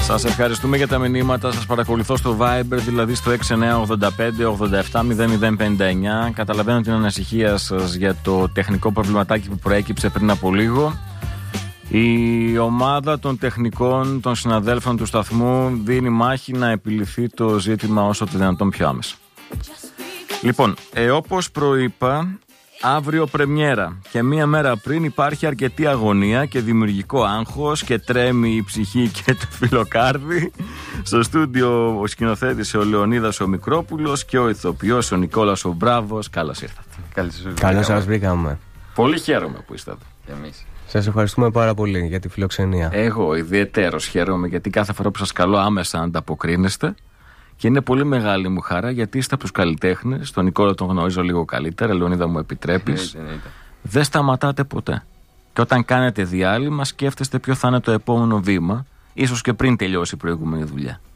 Σας ευχαριστούμε για τα μηνύματα. Σας παρακολουθώ στο Viber, δηλαδή στο 6985-87-0059. Καταλαβαίνω την ανησυχία σας για το τεχνικό προβληματάκι που προέκυψε πριν από λίγο. Η ομάδα των τεχνικών, των συναδέλφων του σταθμού, δίνει μάχη να επιληθεί το ζήτημα όσο το δυνατόν πιο άμεσα. Λοιπόν, όπως προείπα, αύριο πρεμιέρα και μία μέρα πριν υπάρχει αρκετή αγωνία και δημιουργικό άγχος και τρέμει η ψυχή και το φιλοκάρδι. Στο στούντιο ο σκηνοθέτης ο Λεωνίδας ο Μικρόπουλος και ο ηθοποιός ο Νικόλας ο Μπράβος. Καλώς ήρθατε. Καλώς σας βρήκαμε. Πολύ χαίρομαι που είστε εδώ. Εμείς. Σας ευχαριστούμε πάρα πολύ για τη φιλοξενία. Εγώ ιδιαιτέρως χαίρομαι γιατί κάθε φορά που σας καλώ άμεσα ανταποκρίνεστε. Και είναι πολύ μεγάλη μου χαρά γιατί είστε από τους καλλιτέχνες. Τον Νικόλα τον γνωρίζω λίγο καλύτερα. Λεωνίδα, μου επιτρέπεις. Δεν σταματάτε ποτέ. Και όταν κάνετε διάλειμμα, σκέφτεστε ποιο θα είναι το επόμενο βήμα, ίσως και πριν τελειώσει η προηγούμενη δουλειά.